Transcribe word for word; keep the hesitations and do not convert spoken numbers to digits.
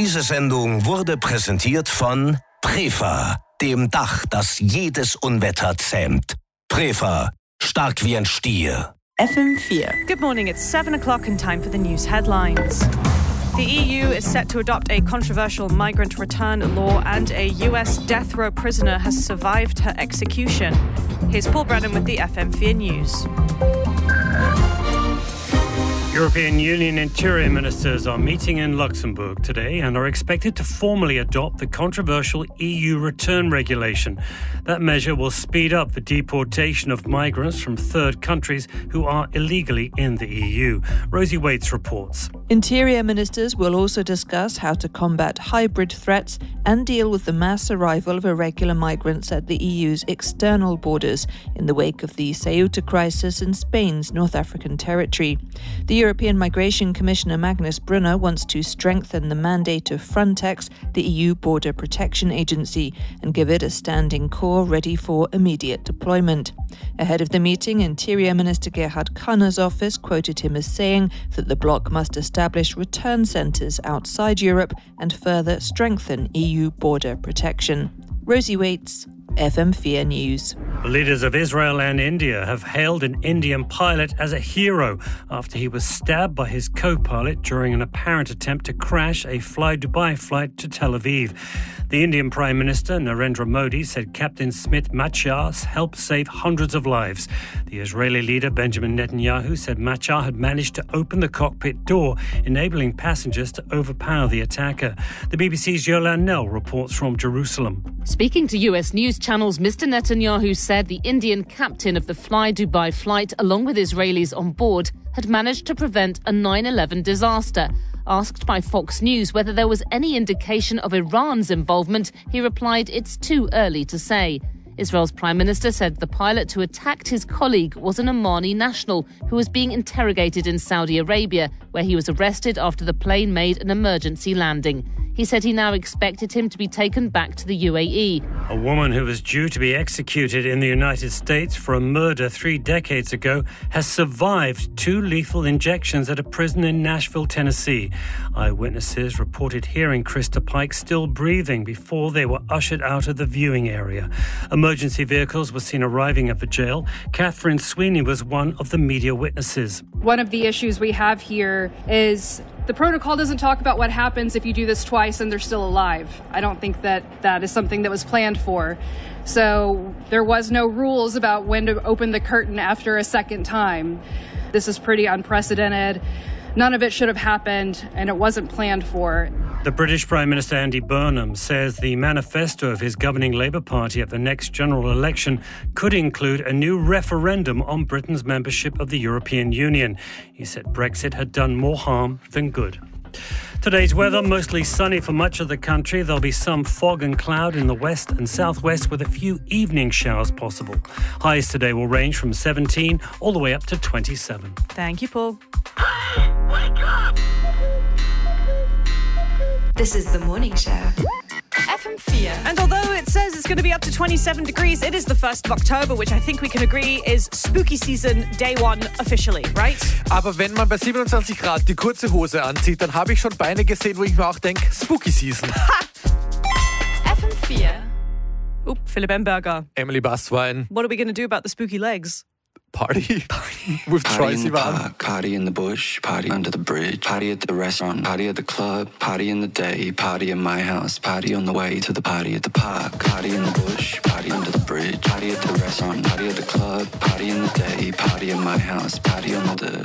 Diese Sendung wurde präsentiert von Prefa, dem Dach, das jedes Unwetter zähmt. Prefa, stark wie ein Stier. F M four. Good morning, it's seven o'clock and time for the news headlines. The E U is set to adopt a controversial migrant return law, and a U S death row prisoner has survived her execution. Here's Paul Brennan with the F M four News. European Union interior ministers are meeting in Luxembourg today and are expected to formally adopt the controversial E U return regulation. That measure will speed up the deportation of migrants from third countries who are illegally in the E U. Rosie Waits reports. Interior ministers will also discuss how to combat hybrid threats and deal with the mass arrival of irregular migrants at the E U's external borders in the wake of the Ceuta crisis in Spain's North African territory. The European Migration Commissioner Magnus Brunner wants to strengthen the mandate of Frontex, the E U Border Protection Agency, and give it a standing corps ready for immediate deployment. Ahead of the meeting, Interior Minister Gerhard Kahner's office quoted him as saying that the bloc must establish return centres outside Europe and further strengthen E U border protection. Rosie Waits, F M four News. The leaders of Israel and India have hailed an Indian pilot as a hero after he was stabbed by his co-pilot during an apparent attempt to crash a Fly Dubai flight to Tel Aviv. The Indian Prime Minister Narendra Modi said Captain Smit Machar helped save hundreds of lives. The Israeli leader Benjamin Netanyahu said Machar had managed to open the cockpit door, enabling passengers to overpower the attacker. The B B C's Yolande Nell reports from Jerusalem. Speaking to U S news channels, Mister Netanyahu said the Indian captain of the Fly Dubai flight, along with Israelis on board, had managed to prevent a nine eleven disaster. Asked by Fox News whether there was any indication of Iran's involvement, he replied, "It's too early to say." Israel's Prime Minister said the pilot who attacked his colleague was an Omani national who was being interrogated in Saudi Arabia, where he was arrested after the plane made an emergency landing. He said he now expected him to be taken back to the U A E. A woman who was due to be executed in the United States for a murder three decades ago has survived two lethal injections at a prison in Nashville, Tennessee. Eyewitnesses reported hearing Krista Pike still breathing before they were ushered out of the viewing area. Emergency vehicles were seen arriving at the jail. Catherine Sweeney was one of the media witnesses. One of the issues we have here is the protocol doesn't talk about what happens if you do this twice and they're still alive. I don't think that that is something that was planned for. So there was no rules about when to open the curtain after a second time. This is pretty unprecedented. None of it should have happened, and it wasn't planned for. The British Prime Minister Andy Burnham says the manifesto of his governing Labour Party at the next general election could include a new referendum on Britain's membership of the European Union. He said Brexit had done more harm than good. Today's weather, mostly sunny for much of the country. There'll be some fog and cloud in the west and southwest with a few evening showers possible. Highs today will range from seventeen all the way up to twenty-seven. Thank you, Paul. Wake up! This is The Morning Show. F M four. And although it says it's going to be up to twenty-seven degrees, it is the first of October, which I think we can agree is spooky season day one officially, right? Aber wenn man bei siebenundzwanzig Grad die kurze Hose anzieht, dann habe ich schon Beine gesehen, wo ich mir auch denke, spooky season. Ha! F M four. Oop, Philipp Emberger. Emily Basswein. What are we going to do about the spooky legs? Party with Troye Sivan. Party in the bush, party under the bridge, party at the restaurant, party at the club, party in the day, party in my house, party on the way to the party at the park, party in the bush, party under the bridge, party at the restaurant, party at the club, party in the day, party in my house, party on the